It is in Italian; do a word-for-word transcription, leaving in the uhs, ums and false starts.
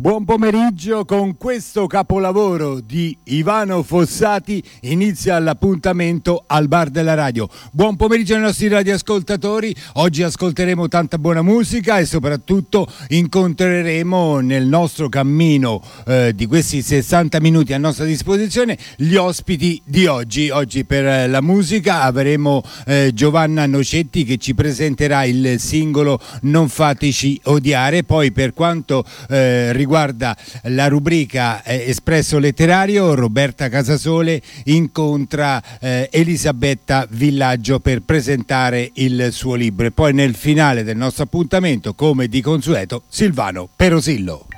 Buon pomeriggio, con questo capolavoro di Ivano Fossati inizia l'appuntamento al Bar della Radio. Buon pomeriggio ai nostri radioascoltatori, oggi ascolteremo tanta buona musica e soprattutto incontreremo nel nostro cammino eh, di questi sessanta minuti a nostra disposizione gli ospiti di oggi. Oggi per la musica avremo eh, Giovanna Nocetti che ci presenterà il singolo Non fateci odiare, poi per quanto eh, riguarda la rubrica eh, Espresso Letterario, Roberta Casasole incontra eh, Elisabetta Villaggio per presentare il suo libro e poi nel finale del nostro appuntamento, come di consueto, Silvano Perosillo.